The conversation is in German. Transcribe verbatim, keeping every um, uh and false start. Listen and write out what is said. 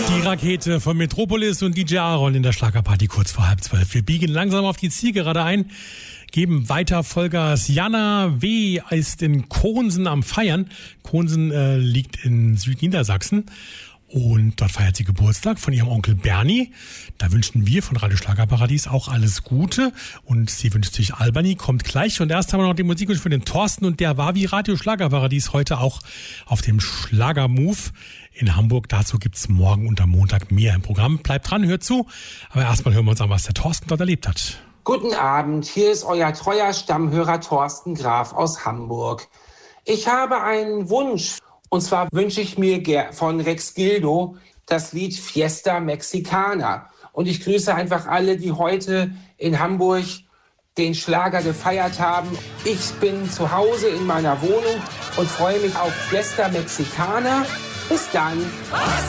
Die Rakete von Metropolis und D J Aaron in der Schlagerparty kurz vor halb zwölf. Wir biegen langsam auf die Zielgerade ein, geben weiter Vollgas. Jana W. ist in Kohnsen am Feiern. Kohnsen äh, liegt in Südniedersachsen. Und dort feiert sie Geburtstag von ihrem Onkel Bernie. Da wünschen wir von Radio Schlagerparadies auch alles Gute. Und sie wünscht sich Albany, kommt gleich. Und erst haben wir noch den Musikwunsch für den Thorsten. Und der war wie Radio Schlagerparadies heute auch auf dem Schlagermove in Hamburg. Dazu gibt's morgen und am Montag mehr im Programm. Bleibt dran, hört zu. Aber erstmal hören wir uns an, was der Thorsten dort erlebt hat. Guten Abend, hier ist euer treuer Stammhörer Thorsten Graf aus Hamburg. Ich habe einen Wunsch. Und zwar wünsche ich mir von Rex Gildo das Lied Fiesta Mexicana. Und ich grüße einfach alle, die heute in Hamburg den Schlager gefeiert haben. Ich bin zu Hause in meiner Wohnung und freue mich auf Fiesta Mexicana. Bis dann.